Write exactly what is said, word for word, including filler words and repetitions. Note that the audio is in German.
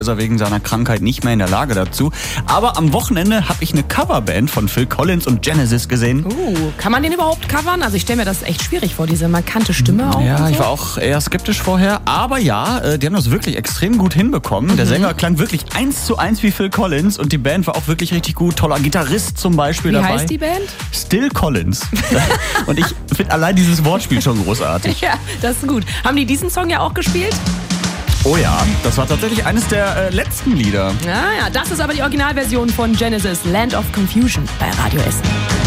ist er wegen seiner Krankheit nicht mehr in der Lage dazu. Aber am Wochenende habe ich eine Coverband von Phil Collins und Genesis gesehen. Uh, kann man den überhaupt covern? Also ich stelle mir das echt schwierig vor, diese markante Stimme auch. Ja, und so. ich war auch eher skeptisch vorher. Aber ja, die haben das wirklich extrem gut hinbekommen. Mhm. Der Sänger klang wirklich eins zu eins wie Phil Collins und die Band war auch wirklich richtig gut. Toller Gitarrist zum Beispiel wie dabei. Wie heißt die Band? Still Collins. Und ich finde allein dieses Wortspiel schon großartig. Ja, das ist gut. Haben die diesen Song ja auch gespielt? Oh ja, das war tatsächlich eines der äh, letzten Lieder. Ja, ja, das ist aber die Originalversion von Genesis, Land of Confusion bei Radio Essen.